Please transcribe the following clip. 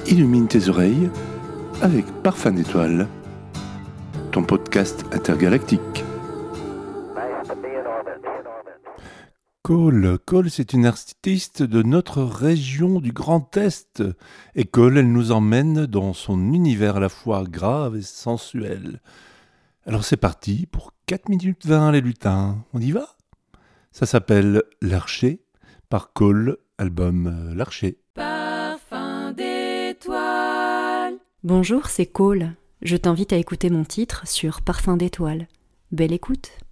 illumine tes oreilles avec Parfum d'étoiles, ton podcast intergalactique. Cole, c'est une artiste de notre région du Grand Est. Et Cole, elle nous emmène dans son univers à la fois grave et sensuel. Alors c'est parti pour 4 minutes 20 les lutins. On y va ? Ça s'appelle L'Archer par Cole, album L'Archer. Parfum d'étoiles. Bonjour, c'est Cole. Je t'invite à écouter mon titre sur Parfum d'étoiles. Belle écoute.